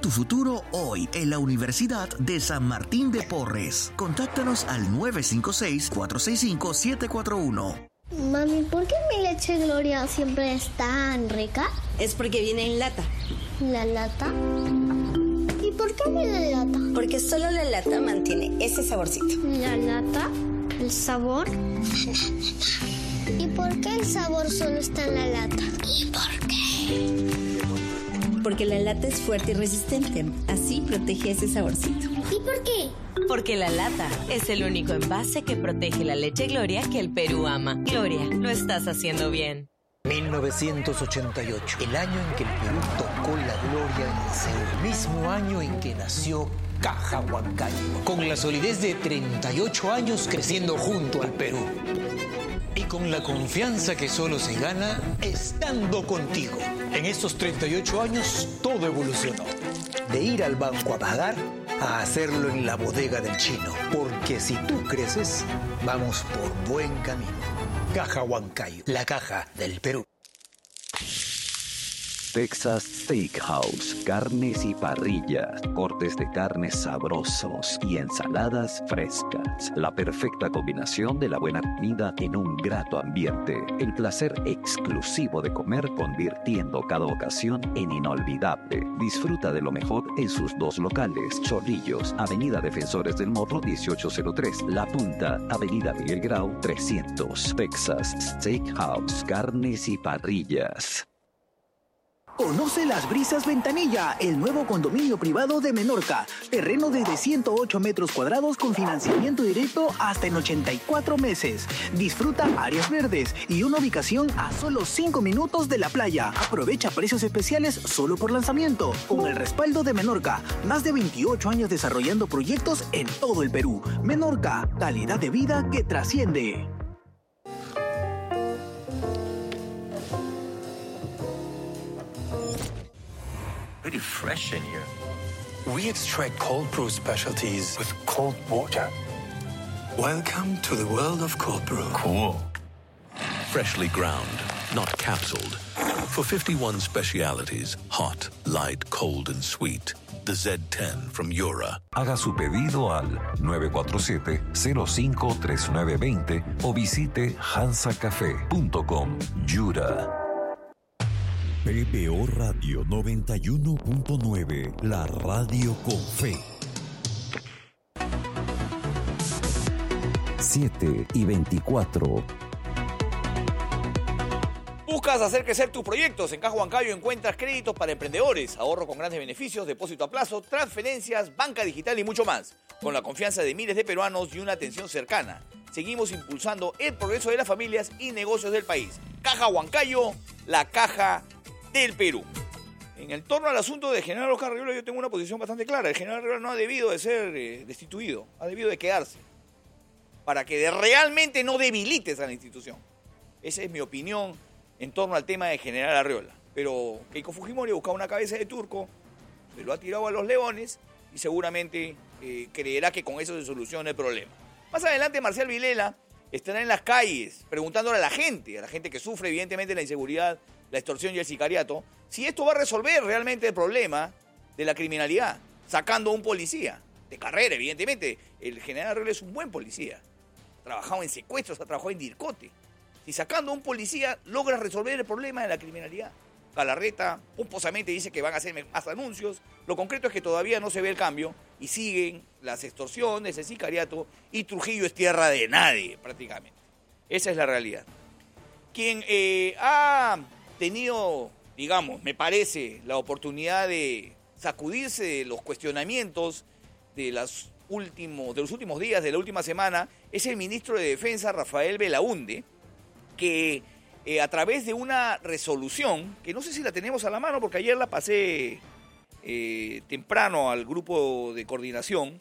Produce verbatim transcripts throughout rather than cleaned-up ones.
tu futuro hoy en la Universidad de San Martín de Porres. Contáctanos al nueve cinco seis, cuatro seis cinco, siete cuatro uno. Mami, ¿por qué mi leche Gloria siempre es tan rica? Es porque viene en lata. ¿La lata? ¿Y por qué viene en lata? Porque solo la lata mantiene ese saborcito. ¿La lata? ¿El sabor? ¿Y por qué el sabor solo está en la lata? ¿Y por qué? Porque la lata es fuerte y resistente. Así protege ese saborcito. ¿Y por qué? Porque la lata es el único envase que protege la leche Gloria que el Perú ama. Gloria, lo estás haciendo bien. mil novecientos ochenta y ocho, el año en que el Perú tocó la gloria en Seúl. El mismo año en que nació Caja Huancayo, con la solidez de treinta y ocho años creciendo junto al Perú. Y con la confianza que solo se gana estando contigo. En estos treinta y ocho años todo evolucionó. De ir al banco a pagar a hacerlo en la bodega del chino. Porque si tú creces, vamos por buen camino. Caja Huancayo, la caja del Perú. Texas Steakhouse, carnes y parrillas, cortes de carnes sabrosos y ensaladas frescas. La perfecta combinación de la buena comida en un grato ambiente. El placer exclusivo de comer convirtiendo cada ocasión en inolvidable. Disfruta de lo mejor en sus dos locales. Chorrillos, Avenida Defensores del Morro dieciocho cero tres. La Punta, Avenida Miguel Grau trescientos. Texas Steakhouse, carnes y parrillas. Conoce Las Brisas Ventanilla, el nuevo condominio privado de Menorca. Terreno desde ciento ocho metros cuadrados con financiamiento directo hasta en ochenta y cuatro meses. Disfruta áreas verdes y una ubicación a solo cinco minutos de la playa. Aprovecha precios especiales solo por lanzamiento. Con el respaldo de Menorca, más de veintiocho años desarrollando proyectos en todo el Perú. Menorca, calidad de vida que trasciende. Pretty fresh in here. We extract cold brew specialties with cold water. Welcome to the world of cold brew. Cool. Freshly ground, not capsuled. For fifty-one specialities, hot, light, cold, and sweet. The Z ten from Yura. Haga su pedido al nueve cuatro siete, cero cinco tres nueve dos cero o visite hansa café punto com. Yura. P B O Radio noventa y uno punto nueve, la radio con fe. siete y veinticuatro. ¿Buscas hacer crecer tus proyectos? En Caja Huancayo encuentras créditos para emprendedores, ahorro con grandes beneficios, depósito a plazo, transferencias, banca digital y mucho más. Con la confianza de miles de peruanos y una atención cercana, seguimos impulsando el progreso de las familias y negocios del país. Caja Huancayo, la caja del Perú. En el torno al asunto de general Oscar Arriola yo tengo una posición bastante clara. El general Arriola no ha debido de ser eh, destituido, ha debido de quedarse para que de realmente no debilites a la institución. Esa es mi opinión en torno al tema de general Arriola. Pero Keiko Fujimori ha buscado una cabeza de turco, se lo ha tirado a los leones y seguramente eh, creerá que con eso se soluciona el problema. Más adelante Marcial Vilela estará en las calles preguntándole a la gente, a la gente que sufre evidentemente la inseguridad, la extorsión y el sicariato, si esto va a resolver realmente el problema de la criminalidad, sacando a un policía de carrera, evidentemente. El general Arriola es un buen policía, ha trabajado en secuestros, ha trabajado en DIRCOTE. Si sacando a un policía logra resolver el problema de la criminalidad. Galarreta pomposamente dice que van a hacer más anuncios, lo concreto es que todavía no se ve el cambio y siguen las extorsiones, el sicariato, y Trujillo es tierra de nadie prácticamente. Esa es la realidad. Quien eh, ha tenido, digamos, me parece, la oportunidad de sacudirse de los cuestionamientos de, las últimos, de los últimos días, de la última semana, es el ministro de Defensa, Rafael Belaunde, que eh, a través de una resolución, que no sé si la tenemos a la mano, porque ayer la pasé eh, temprano al grupo de coordinación,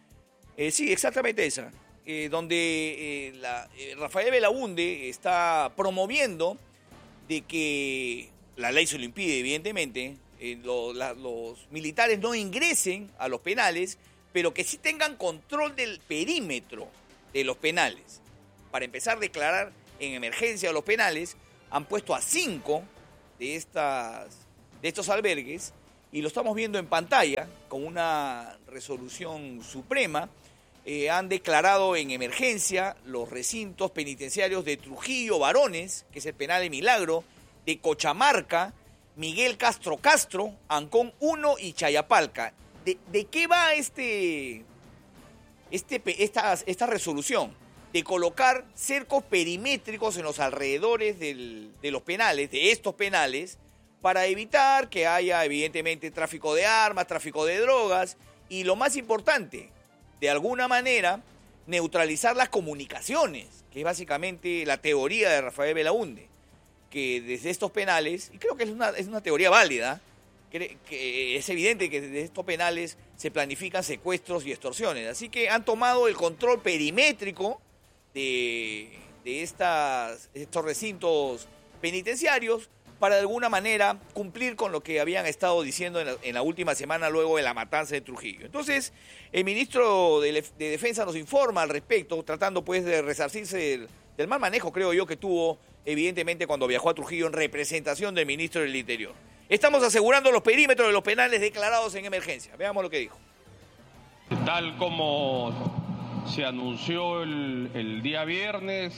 eh, sí, exactamente esa, eh, donde eh, la, eh, Rafael Belaunde está promoviendo de que la ley se lo impide, evidentemente, eh, lo, la, los militares no ingresen a los penales, pero que sí tengan control del perímetro de los penales. Para empezar a declarar en emergencia los penales, han puesto a cinco de, estas, de estos albergues y lo estamos viendo en pantalla con una resolución suprema. Eh, han declarado en emergencia los recintos penitenciarios de Trujillo Varones, que es el penal de Milagro, de Cochamarca, Miguel Castro Castro, Ancón uno y Chayapalca. ¿De, de qué va este, este, esta, esta resolución? De colocar cercos perimétricos en los alrededores del, de los penales, de estos penales, para evitar que haya evidentemente tráfico de armas, tráfico de drogas y lo más importante, de alguna manera neutralizar las comunicaciones, que es básicamente la teoría de Rafael Belaunde, que desde estos penales, y creo que es una, es una teoría válida, que, que es evidente que desde estos penales se planifican secuestros y extorsiones. Así que han tomado el control perimétrico de, de estas, estos recintos penitenciarios para de alguna manera cumplir con lo que habían estado diciendo en la, en la última semana luego de la matanza de Trujillo. Entonces, el ministro de, de Defensa nos informa al respecto, tratando pues de resarcirse del, del mal manejo, creo yo, que tuvo evidentemente cuando viajó a Trujillo en representación del ministro del Interior. Estamos asegurando los perímetros de los penales declarados en emergencia. Veamos lo que dijo. Tal como se anunció el, el día viernes,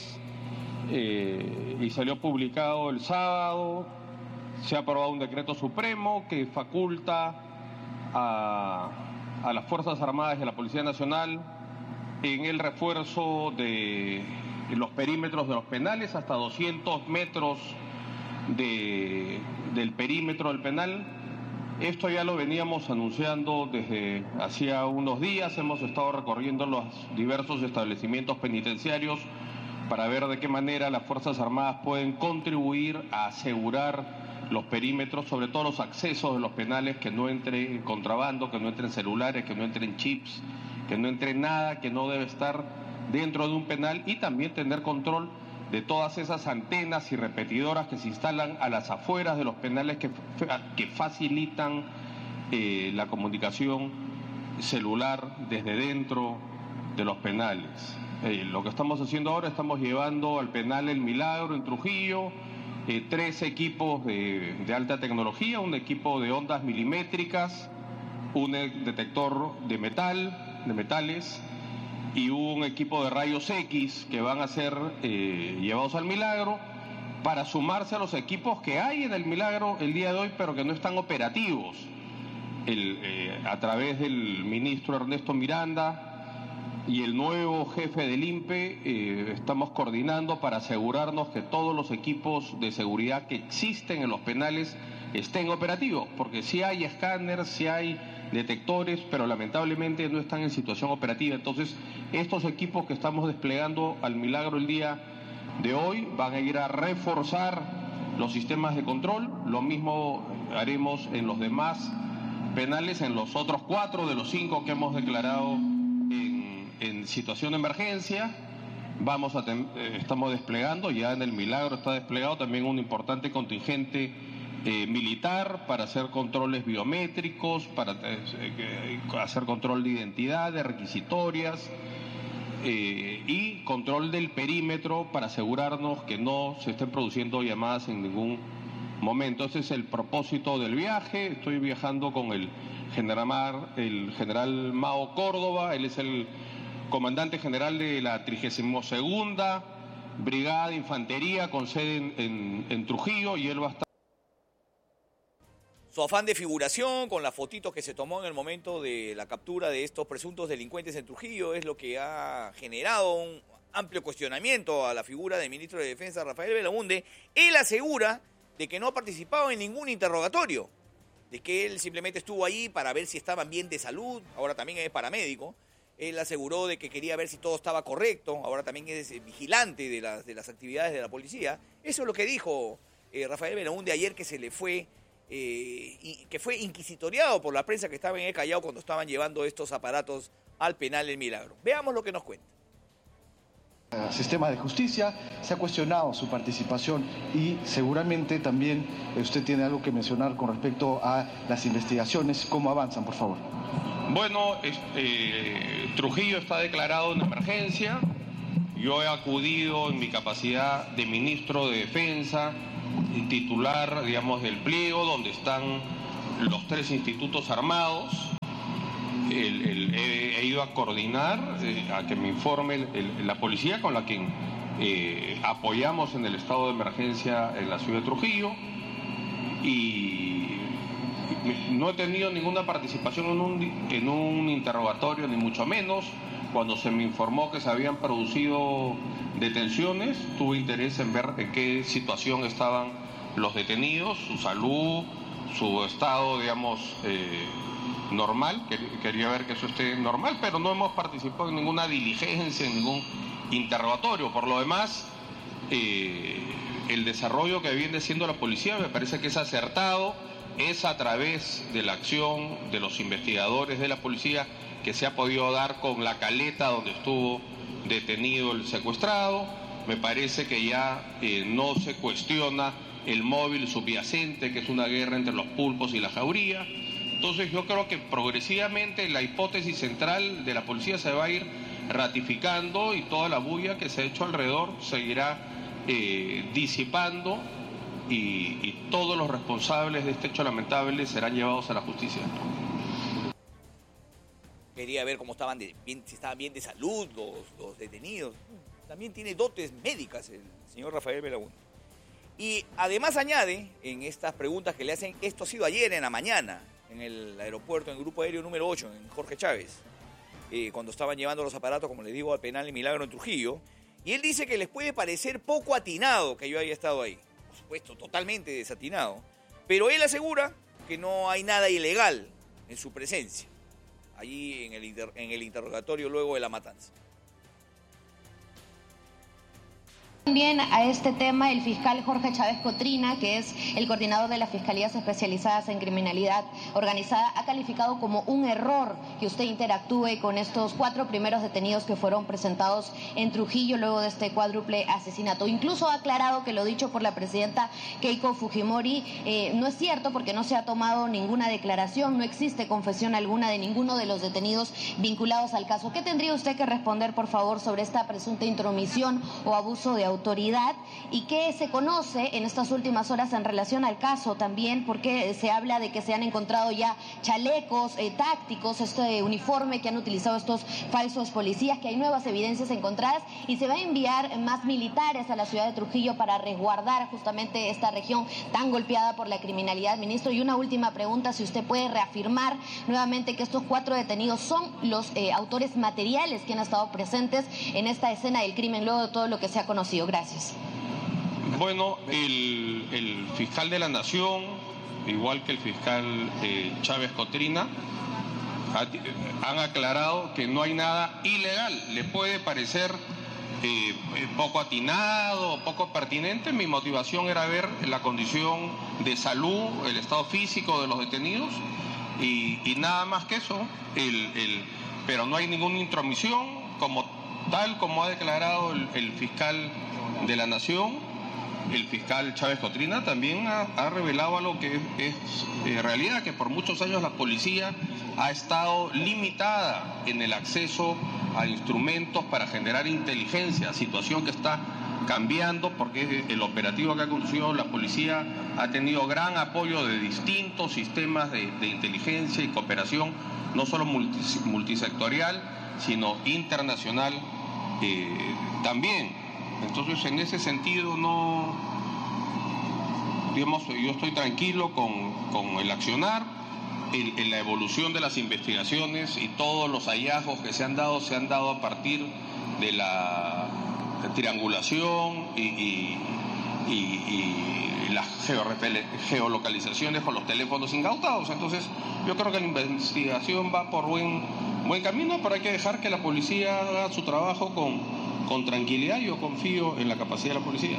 Eh, y salió publicado el sábado, se ha aprobado un decreto supremo que faculta a, a las Fuerzas Armadas y a la Policía Nacional en el refuerzo de los perímetros de los penales hasta doscientos metros de, del perímetro del penal. Esto ya lo veníamos anunciando desde hacía unos días, hemos estado recorriendo los diversos establecimientos penitenciarios para ver de qué manera las Fuerzas Armadas pueden contribuir a asegurar los perímetros, sobre todo los accesos de los penales, que no entre contrabando, que no entren celulares, que no entren chips, que no entre nada que no debe estar dentro de un penal, y también tener control de todas esas antenas y repetidoras que se instalan a las afueras de los penales que, que facilitan eh, la comunicación celular desde dentro de los penales. Eh, lo que estamos haciendo ahora, estamos llevando al penal El Milagro en Trujillo eh, tres equipos de, de alta tecnología, un equipo de ondas milimétricas, un detector de metal, de metales y un equipo de rayos X que van a ser eh, llevados al Milagro para sumarse a los equipos que hay en El Milagro el día de hoy pero que no están operativos. El, eh, a través del ministro Ernesto Miranda y el nuevo jefe del I N P E eh, estamos coordinando para asegurarnos que todos los equipos de seguridad que existen en los penales estén operativos, porque sí hay escáneres, sí hay detectores, pero lamentablemente no están en situación operativa. Entonces, estos equipos que estamos desplegando al Milagro el día de hoy van a ir a reforzar los sistemas de control. Lo mismo haremos en los demás penales, en los otros cuatro de los cinco que hemos declarado en, en situación de emergencia. Vamos a ten, eh, estamos desplegando, ya en el Milagro está desplegado también un importante contingente eh, militar para hacer controles biométricos, para eh, hacer control de identidad, de requisitorias eh, y control del perímetro para asegurarnos que no se estén produciendo llamadas en ningún momento. Ese es el propósito del viaje. Estoy viajando con el general, el general Mao Córdoba, él es el comandante general de la trigésima segunda Brigada de Infantería con sede en, en, en Trujillo, y él va a estar... Su afán de figuración con las fotitos que se tomó en el momento de la captura de estos presuntos delincuentes en Trujillo es lo que ha generado un amplio cuestionamiento a la figura del ministro de Defensa, Rafael Belaunde. Él asegura de que no ha participado en ningún interrogatorio, de que él simplemente estuvo ahí para ver si estaban bien de salud, ahora también es paramédico. Él aseguró de que quería ver si todo estaba correcto, ahora también es vigilante de las, de las actividades de la policía. Eso es lo que dijo eh, Rafael Belaunde ayer, que se le fue, eh, y, que fue inquisitoriado por la prensa que estaba en el Callao cuando estaban llevando estos aparatos al penal El Milagro. Veamos lo que nos cuenta. El sistema de justicia se ha cuestionado su participación, y seguramente también usted tiene algo que mencionar con respecto a las investigaciones. ¿Cómo avanzan, por favor? Bueno, este, Trujillo está declarado en emergencia. Yo he acudido en mi capacidad de ministro de Defensa y titular, digamos, del pliego, donde están los tres institutos armados. El, el, he, he ido a coordinar, eh, a que me informe el, el, la policía con la que eh, apoyamos en el estado de emergencia en la ciudad de Trujillo, y no he tenido ninguna participación en un, en un interrogatorio, ni mucho menos. Cuando se me informó que se habían producido detenciones, tuve interés en ver en qué situación estaban los detenidos, su salud, su estado, digamos, eh, normal. Quería ver que eso esté normal, pero no hemos participado en ninguna diligencia, en ningún interrogatorio. Por lo demás, eh, el desarrollo que viene siendo la policía me parece que es acertado, es a través de la acción de los investigadores de la policía que se ha podido dar con la caleta donde estuvo detenido el secuestrado. Me parece que ya eh, no se cuestiona el móvil subyacente, que es una guerra entre los pulpos y la jauría. Entonces yo creo que progresivamente la hipótesis central de la policía se va a ir ratificando, y toda la bulla que se ha hecho alrededor seguirá eh, disipando, y, y todos los responsables de este hecho lamentable serán llevados a la justicia. Quería ver cómo estaban de, bien, si estaban bien de salud los, los detenidos. También tiene dotes médicas el señor Rafael Belaúnde. Y además añade en estas preguntas que le hacen, esto ha sido ayer en la mañana, en el aeropuerto, en el grupo aéreo número ocho, en Jorge Chávez, eh, cuando estaban llevando los aparatos, como les digo, al penal de Milagro en Trujillo. Y él dice que les puede parecer poco atinado que yo haya estado ahí. Por supuesto, totalmente desatinado. Pero él asegura que no hay nada ilegal en su presencia, allí en el, inter, en el interrogatorio luego de la matanza. También a este tema el fiscal Jorge Chávez Cotrina, que es el coordinador de las Fiscalías Especializadas en Criminalidad Organizada, ha calificado como un error que usted interactúe con estos cuatro primeros detenidos que fueron presentados en Trujillo luego de este cuádruple asesinato. Incluso ha aclarado que lo dicho por la presidenta Keiko Fujimori eh, no es cierto, porque no se ha tomado ninguna declaración, no existe confesión alguna de ninguno de los detenidos vinculados al caso. ¿Qué tendría usted que responder, por favor, sobre esta presunta intromisión o abuso de autoridad? autoridad y qué se conoce en estas últimas horas en relación al caso también, porque se habla de que se han encontrado ya chalecos eh, tácticos, este uniforme que han utilizado estos falsos policías, que hay nuevas evidencias encontradas y se va a enviar más militares a la ciudad de Trujillo para resguardar justamente esta región tan golpeada por la criminalidad, ministro. Y una última pregunta, si usted puede reafirmar nuevamente que estos cuatro detenidos son los eh, autores materiales que han estado presentes en esta escena del crimen luego de todo lo que se ha conocido. Gracias. Bueno, el, el fiscal de la Nación, igual que el fiscal eh, Chávez Cotrina, ha, han aclarado que no hay nada ilegal. Le puede parecer eh, poco atinado, poco pertinente. Mi motivación era ver la condición de salud, el estado físico de los detenidos y, y nada más que eso. El, el, pero no hay ninguna intromisión, como tal como ha declarado el, el fiscal de la Nación. El fiscal Chávez Cotrina también ha, ha revelado algo que es, es eh, realidad, que por muchos años la policía ha estado limitada en el acceso a instrumentos para generar inteligencia, situación que está cambiando porque el operativo que ha conducido la policía ha tenido gran apoyo de distintos sistemas de, de inteligencia y cooperación, no solo multis, multisectorial, sino internacional eh, también. Entonces, en ese sentido, no, digamos, yo estoy tranquilo con, con el accionar, en, en la evolución de las investigaciones, y todos los hallazgos que se han dado, se han dado a partir de la triangulación y, y, y, y las geolocalizaciones con los teléfonos incautados. Entonces, yo creo que la investigación va por buen, buen camino, pero hay que dejar que la policía haga su trabajo con... con tranquilidad. Yo confío en la capacidad de la policía.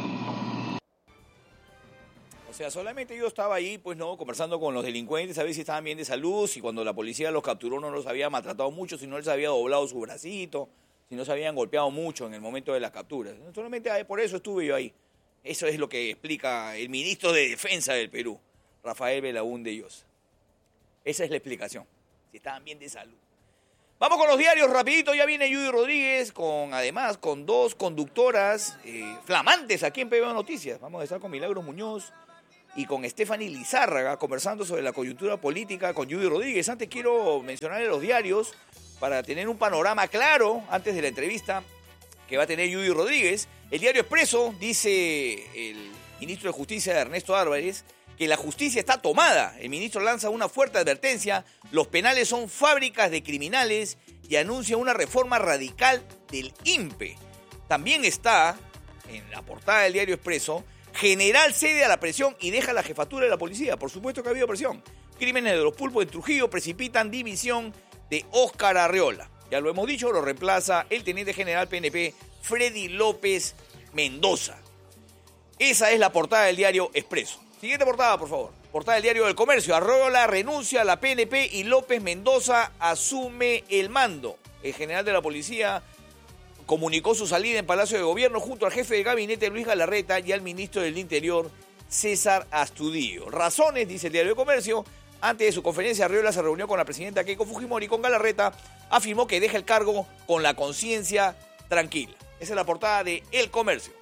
O sea, solamente yo estaba ahí, pues no, conversando con los delincuentes, a ver si estaban bien de salud, si cuando la policía los capturó no los había maltratado mucho, si no les había doblado su bracito, si no se habían golpeado mucho en el momento de las capturas. Solamente por eso estuve yo ahí. Eso es lo que explica el ministro de Defensa del Perú, Rafael Belaúnde Llosa. Esa es la explicación, si estaban bien de salud. Vamos con los diarios rapidito, ya viene Judy Rodríguez, con además con dos conductoras eh, flamantes aquí en P B O Noticias. Vamos a estar con Milagros Muñoz y con Stephanie Lizárraga conversando sobre la coyuntura política con Judy Rodríguez. Antes quiero mencionarle los diarios para tener un panorama claro antes de la entrevista que va a tener Judy Rodríguez. El diario Expreso dice el ministro de Justicia, Ernesto Álvarez, que la justicia está tomada. El ministro lanza una fuerte advertencia. Los penales son fábricas de criminales y anuncia una reforma radical del I N P E. También está en la portada del diario Expreso: general cede a la presión y deja la jefatura de la policía. Por supuesto que ha habido presión. Crímenes de los pulpos en Trujillo precipitan división de Óscar Arriola. Ya lo hemos dicho, lo reemplaza el teniente general P N P Freddy López Mendoza. Esa es la portada del diario Expreso. Siguiente portada, por favor. Portada del diario del Comercio. Arriola renuncia a la P N P y López Mendoza asume el mando. El general de la policía comunicó su salida en Palacio de Gobierno junto al jefe de gabinete Luis Galarreta y al ministro del Interior César Astudillo. Razones, dice el diario de Comercio. Antes de su conferencia, Arriola se reunió con la presidenta Keiko Fujimori y con Galarreta afirmó que deja el cargo con la conciencia tranquila. Esa es la portada de El Comercio.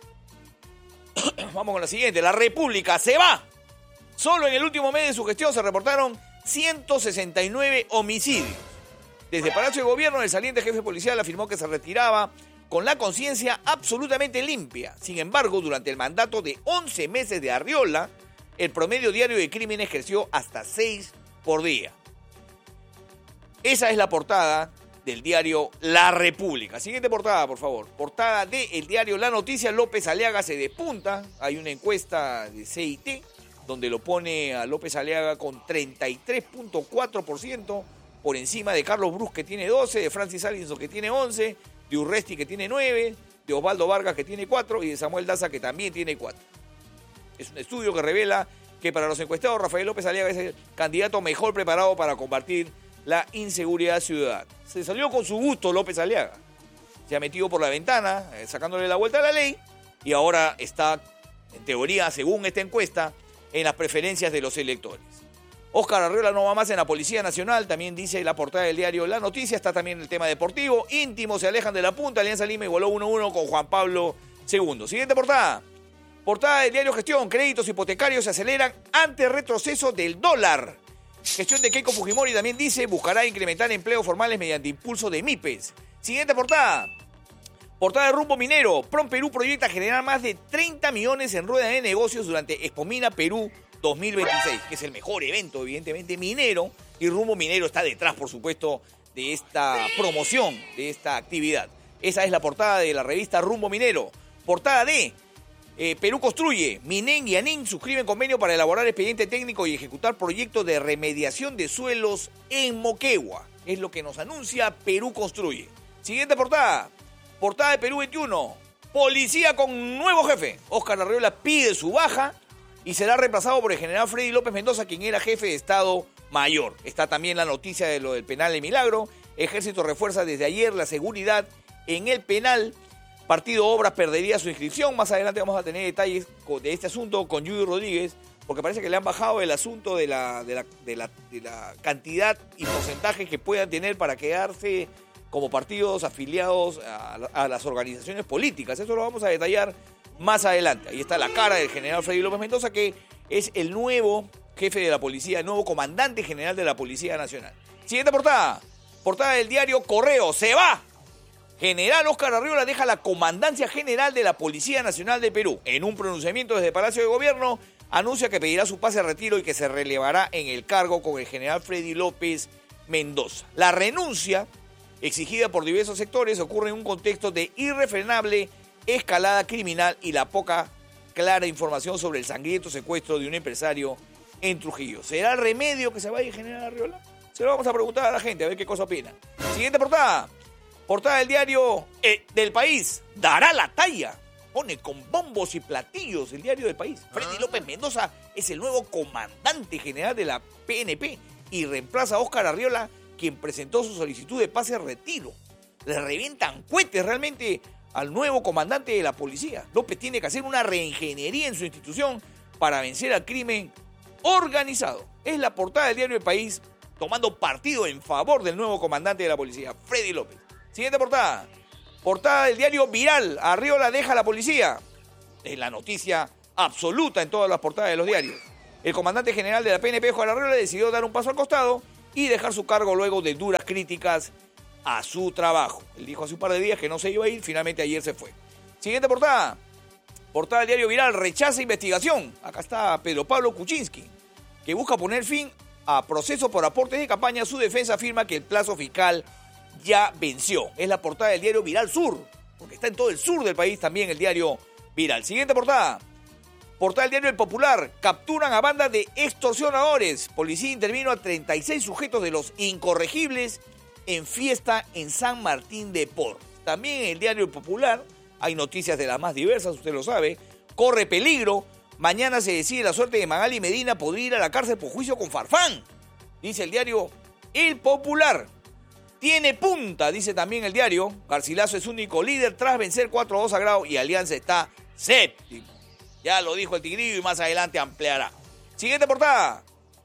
Vamos con la siguiente. La República se va. Solo en el último mes de su gestión se reportaron ciento sesenta y nueve homicidios. Desde Palacio de Gobierno, el saliente jefe policial afirmó que se retiraba con la conciencia absolutamente limpia. Sin embargo, durante el mandato de once meses de Arriola, el promedio diario de crímenes creció hasta seis por día. Esa es la portada del diario La República. Siguiente portada, por favor. Portada del diario La Noticia. López Aliaga se despunta. Hay una encuesta de C I T donde lo pone a López Aliaga con treinta y tres punto cuatro por ciento por encima de Carlos Brus, que tiene doce, de Francis Allinson, que tiene once, de Urresti, que tiene nueve, de Osvaldo Vargas, que tiene cuatro, y de Samuel Daza, que también tiene cuatro. Es un estudio que revela que para los encuestados Rafael López Aliaga es el candidato mejor preparado para combatir la inseguridad ciudadana. Se salió con su gusto López Aliaga. Se ha metido por la ventana, eh, sacándole la vuelta a la ley, y ahora está, en teoría, según esta encuesta, en las preferencias de los electores. Óscar Arriola no va más en la Policía Nacional, también dice la portada del diario La Noticia. Está también el tema deportivo. Íntimos se alejan de la punta. Alianza Lima igualó uno a uno con Juan Pablo segundo. Siguiente portada. Portada del diario Gestión. Créditos hipotecarios se aceleran ante retroceso del dólar. Gestión de Keiko Fujimori también dice buscará incrementar empleos formales mediante impulso de MIPES. Siguiente portada. Portada de Rumbo Minero. Prom Perú proyecta generar más de treinta millones en rueda de negocios durante Expomina Perú dos mil veintiséis, que es el mejor evento, evidentemente, minero, y Rumbo Minero está detrás, por supuesto, de esta promoción, de esta actividad. Esa es la portada de la revista Rumbo Minero. Portada de eh, Perú Construye. Minen y ANIN suscriben convenio para elaborar expediente técnico y ejecutar proyectos de remediación de suelos en Moquegua. Es lo que nos anuncia Perú Construye. Siguiente portada. Portada de Perú veintiuno. Policía con nuevo jefe. Óscar Arriola pide su baja y será reemplazado por el general Freddy López Mendoza, quien era jefe de Estado Mayor. Está también la noticia de lo del penal de Milagro. Ejército refuerza desde ayer la seguridad en el penal. Partido Obras perdería su inscripción. Más adelante vamos a tener detalles de este asunto con Judy Rodríguez, porque parece que le han bajado el asunto de la, de la, de la, de la cantidad y porcentaje que puedan tener para quedarse como partidos afiliados a, a las organizaciones políticas. Eso lo vamos a detallar más adelante. Ahí está la cara del general Freddy López Mendoza, que es el nuevo jefe de la policía, el nuevo comandante general de la Policía Nacional. Siguiente portada. Portada del diario Correo. Se va. General Óscar Arriola deja la comandancia general de la Policía Nacional de Perú. En un pronunciamiento desde Palacio de Gobierno, anuncia que pedirá su pase a retiro y que se relevará en el cargo con el general Freddy López Mendoza. La renuncia, exigida por diversos sectores, ocurre en un contexto de irrefrenable escalada criminal y la poca clara información sobre el sangriento secuestro de un empresario en Trujillo. ¿Será el remedio que se vaya a generar Arriola? Se lo vamos a preguntar a la gente, a ver qué cosa opina. Siguiente portada. Portada del diario eh, del País. Dará la talla. Pone con bombos y platillos el diario del País. Freddy López Mendoza es el nuevo comandante general de la P N P y reemplaza a Óscar Arriola, quien presentó su solicitud de pase a retiro. Le revientan cohetes realmente al nuevo comandante de la policía. López tiene que hacer una reingeniería en su institución para vencer al crimen organizado. Es la portada del diario El País, tomando partido en favor del nuevo comandante de la policía, Freddy López. Siguiente portada. Portada del diario Viral. Arriola deja la policía. Es la noticia absoluta en todas las portadas de los diarios. El comandante general de la P N P, Juan Arreola, decidió dar un paso al costado y dejar su cargo luego de duras críticas a su trabajo. Él dijo hace un par de días que no se iba a ir, finalmente ayer se fue. Siguiente portada. Portada del diario Viral, rechaza investigación. Acá está Pedro Pablo Kuczynski, que busca poner fin a proceso por aportes de campaña. Su defensa afirma que el plazo fiscal ya venció. Es la portada del diario Viral Sur, porque está en todo el sur del país también el diario Viral. Siguiente portada. Portada del diario El Popular. Capturan a banda de extorsionadores. Policía intervino a treinta y seis sujetos de los incorregibles en fiesta en San Martín de Porres. También en el diario El Popular hay noticias de las más diversas, usted lo sabe. Corre peligro. Mañana se decide la suerte de Magali Medina. Podría ir a la cárcel por juicio con Farfán, dice el diario El Popular. Tiene punta, dice también el diario. Garcilaso es único líder tras vencer cuatro a dos a Grau y Alianza está séptimo. Ya lo dijo el Tigrillo y más adelante ampliará. Siguiente portada.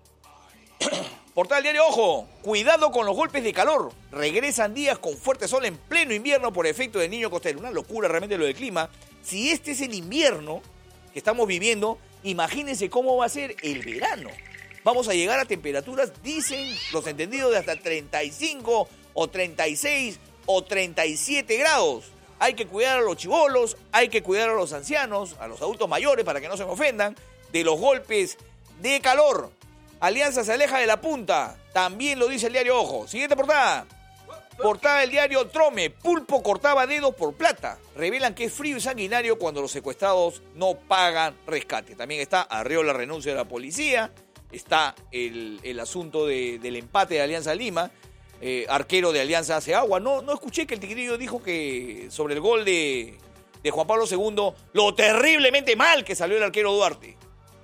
Portada del diario Ojo. Cuidado con los golpes de calor. Regresan días con fuerte sol en pleno invierno por efecto del Niño Costero. Una locura realmente lo del clima. Si este es el invierno que estamos viviendo, imagínense cómo va a ser el verano. Vamos a llegar a temperaturas, dicen los entendidos, de hasta treinta y cinco o treinta y seis o treinta y siete grados. Hay que cuidar a los chibolos, hay que cuidar a los ancianos, a los adultos mayores para que no se me ofendan, de los golpes de calor. Alianza se aleja de la punta, también lo dice el diario Ojo. Siguiente portada. Portada del diario Trome. Pulpo cortaba dedos por plata. Revelan que es frío y sanguinario cuando los secuestrados no pagan rescate. También está Arreola renuncia de la policía. Está el, el asunto de, del empate de Alianza Lima. Eh, arquero de Alianza hace agua. No, no escuché que el Tigrillo dijo que sobre el gol de, de Juan Pablo segundo, lo terriblemente mal que salió el arquero Duarte.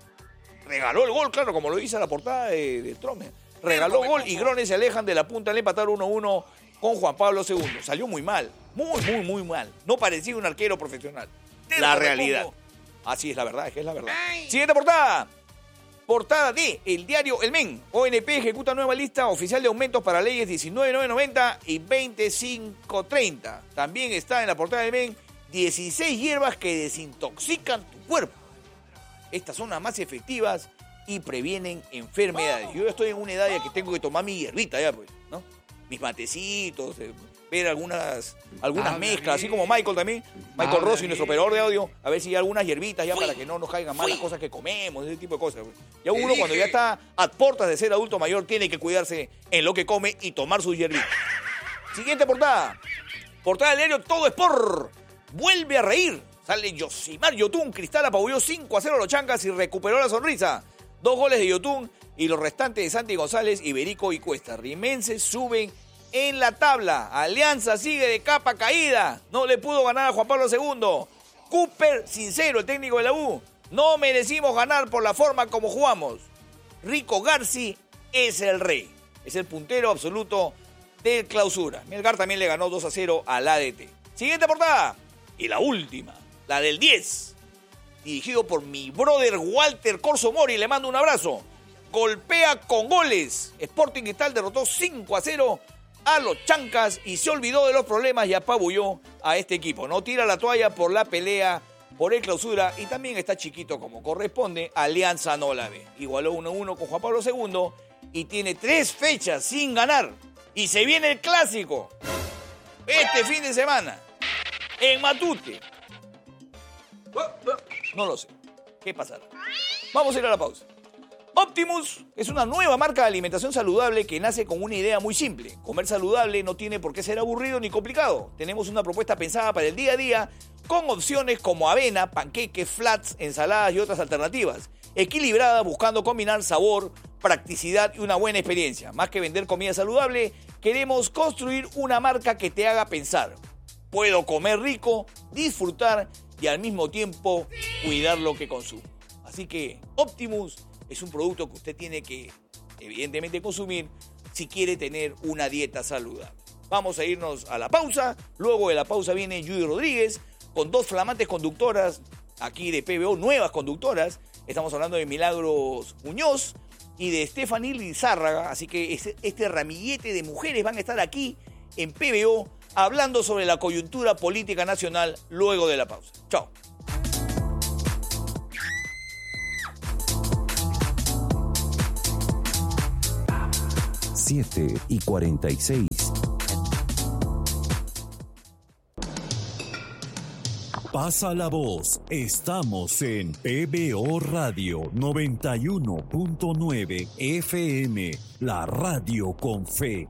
Regaló el gol, claro, como lo dice la portada de, de Trome. Regaló gol y Grones se alejan de la punta al empatar uno a uno con Juan Pablo segundo. Salió muy mal, muy, muy, muy mal. No parecía un arquero profesional. La realidad. Así es la verdad, es que es la verdad. Siguiente portada. Portada de el diario El Men. O N P ejecuta nueva lista oficial de aumentos para leyes diecinueve mil novecientos noventa y veinticinco treinta. También está en la portada del Men dieciséis hierbas que desintoxican tu cuerpo. Estas son las más efectivas y previenen enfermedades. Yo estoy en una edad ya que tengo que tomar mi hierbita ya, pues, ¿no? Mis matecitos, eh, ver algunas, algunas ah, mezclas, así como Michael también, Michael ah, Rossi, nuestro operador de audio, a ver si hay algunas hierbitas ya Fui. para que no nos caigan mal las cosas que comemos, ese tipo de cosas. Ya uno cuando ya está a puertas de ser adulto mayor tiene que cuidarse en lo que come y tomar sus hierbitas. Siguiente portada. Portada del diario Todo Sport. Vuelve a reír. Sale Yosimar Yotun. Cristal apabulló cinco a cero a los Chancas y recuperó la sonrisa. Dos goles de Yotun y los restantes de Santi González, Iberico y Cuesta. Rimenses suben en la tabla. Alianza sigue de capa caída. No le pudo ganar a Juan Pablo segundo. Cooper, sincero, el técnico de la U. No merecimos ganar por la forma como jugamos. Rico Garci es el rey. Es el puntero absoluto del Clausura. Melgar también le ganó dos a cero al A D T. Siguiente portada. Y la última. La del diez. Dirigido por mi brother Walter Corso Mori. Le mando un abrazo. Golpea con goles. Sporting Cristal derrotó cinco a cero a los Chancas y se olvidó de los problemas y apabulló a este equipo. No tira la toalla por la pelea por el Clausura y también está chiquito como corresponde. Alianza no la ve. Igualó uno a uno con Juan Pablo segundo y tiene tres fechas sin ganar. Y se viene el clásico este fin de semana en Matute. No lo sé. ¿Qué pasará? Vamos a ir a la pausa. Optimus es una nueva marca de alimentación saludable que nace con una idea muy simple. Comer saludable no tiene por qué ser aburrido ni complicado. Tenemos una propuesta pensada para el día a día con opciones como avena, panqueques, flats, ensaladas y otras alternativas. Equilibrada, buscando combinar sabor, practicidad y una buena experiencia. Más que vender comida saludable, queremos construir una marca que te haga pensar. Puedo comer rico, disfrutar y al mismo tiempo cuidar lo que consumo. Así que Optimus es un producto que usted tiene que evidentemente consumir si quiere tener una dieta saludable. Vamos a irnos a la pausa. Luego de la pausa viene Judy Rodríguez con dos flamantes conductoras aquí de P B O, nuevas conductoras. Estamos hablando de Milagros Muñoz y de Stephanie Lizárraga. Así que este ramillete de mujeres van a estar aquí en P B O hablando sobre la coyuntura política nacional luego de la pausa. Chao. siete y cuarenta y seis. Pasa la voz. Estamos en P B O Radio noventa y uno punto nueve F M, la radio con fe.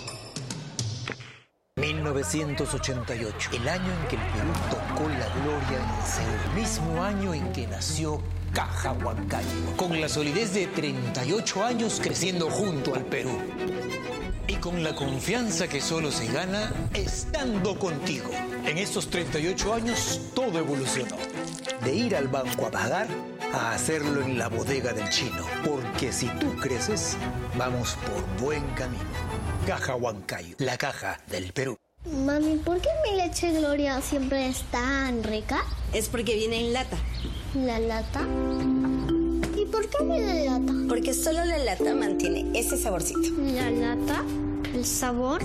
mil novecientos ochenta y ocho, el año en que el Perú tocó la gloria en Seúl, mismo año en que nació Caja Huancayo, con la solidez de treinta y ocho años creciendo junto al Perú. Y con la confianza que solo se gana estando contigo. En estos treinta y ocho años todo evolucionó. De ir al banco a pagar a hacerlo en la bodega del chino. Porque si tú creces, vamos por buen camino. Caja Huancayo, la caja del Perú. Mami, ¿por qué mi leche Gloria siempre es tan rica? Es porque viene en lata. ¿La lata? ¿Y por qué viene en lata? Porque solo la lata mantiene ese saborcito. ¿La lata? ¿El sabor?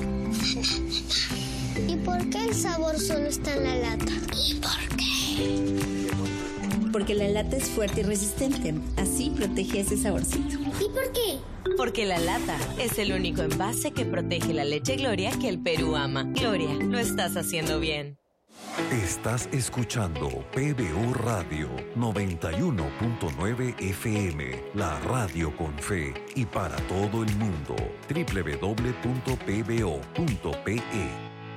¿Y por qué el sabor solo está en la lata? ¿Y por qué? Porque la lata es fuerte y resistente. Así protege ese saborcito. ¿Y por qué? Porque la lata es el único envase que protege la leche Gloria que el Perú ama. Gloria, lo estás haciendo bien. Estás escuchando P B O Radio noventa y uno punto nueve F M, la radio con fe y para todo el mundo. doble u doble u doble u punto p b o punto p e.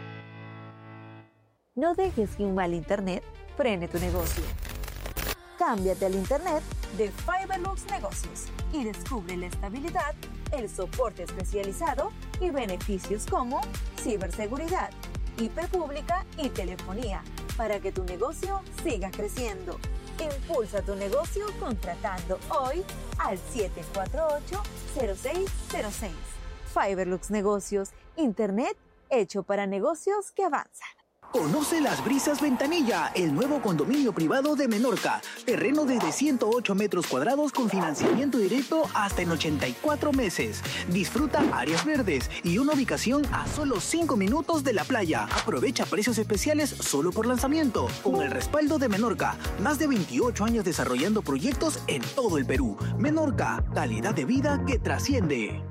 No dejes que un mal internet frene tu negocio. Cámbiate al internet de Fiberlux Negocios y descubre la estabilidad, el soporte especializado y beneficios como ciberseguridad, I P pública y telefonía para que tu negocio siga creciendo. Impulsa tu negocio contratando hoy al siete cuatro ocho, cero seis cero seis. Fiberlux Negocios, internet hecho para negocios que avanzan. Conoce Las Brisas Ventanilla, el nuevo condominio privado de Menorca. Terreno desde ciento ocho metros cuadrados con financiamiento directo hasta en ochenta y cuatro meses. Disfruta áreas verdes y una ubicación a solo cinco minutos de la playa. Aprovecha precios especiales solo por lanzamiento. Con el respaldo de Menorca, más de veintiocho años desarrollando proyectos en todo el Perú. Menorca, calidad de vida que trasciende.